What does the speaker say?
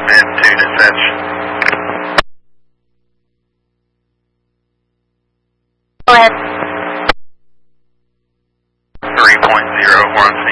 Mid 2 dispatch. Go ahead. 3.0, we're on